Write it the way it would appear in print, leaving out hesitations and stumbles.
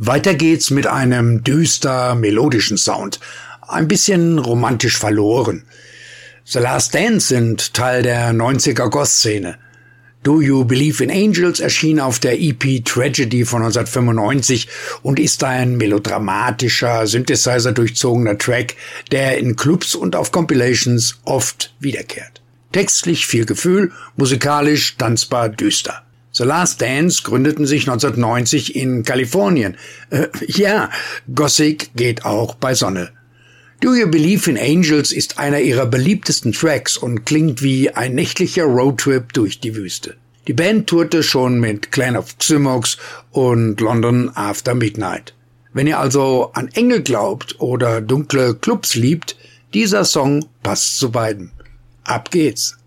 Weiter geht's mit einem düster melodischen Sound, ein bisschen romantisch verloren. The Last Dance sind Teil der 90er Goth-Szene. Do You Believe in Angels erschien auf der EP Tragedy von 1995 und ist ein melodramatischer, Synthesizer-durchzogener Track, der in Clubs und auf Compilations oft wiederkehrt. Textlich viel Gefühl, musikalisch tanzbar düster. The Last Dance gründeten sich 1990 in Kalifornien. Gothic geht auch bei Sonne. Do You Believe in Angels ist einer ihrer beliebtesten Tracks und klingt wie ein nächtlicher Roadtrip durch die Wüste. Die Band tourte schon mit Clan of Xymox und London After Midnight. Wenn ihr also an Engel glaubt oder dunkle Clubs liebt, dieser Song passt zu beiden. Ab geht's!